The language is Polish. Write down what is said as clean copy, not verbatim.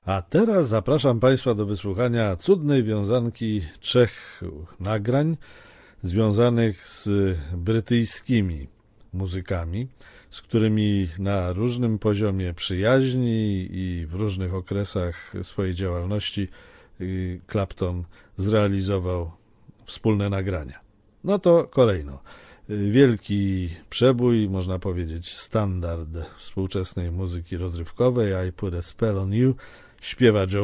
A teraz zapraszam Państwa do wysłuchania cudnej wiązanki 3 nagrań związanych z brytyjskimi muzykami, z którymi na różnym poziomie przyjaźni i w różnych okresach swojej działalności Clapton zrealizował wspólne nagrania. No to kolejno. Wielki przebój, można powiedzieć standard współczesnej muzyki rozrywkowej, I Put a Spell on You, śpiewa Joe